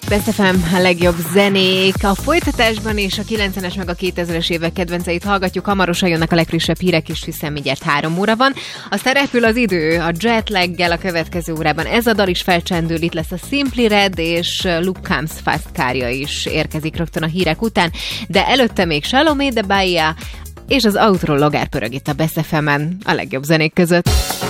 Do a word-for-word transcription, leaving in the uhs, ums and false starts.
Best ef em, a legjobb zenék. A folytatásban és a kilencvenes meg a kétezres évek kedvenceit hallgatjuk. Hamarosan jönnek a legfrissebb hírek is, hiszen mindjárt három óra van. Aztán repül az idő a jetlaggel a következő órában. Ez a dal is felcsendül, itt lesz a Simply Red és Luke Combs Fast Car-ja is érkezik rögtön a hírek után. De előtte még Salomé de Bahia és az Outro Logár pörög itt a Best ef emen a legjobb zenék között.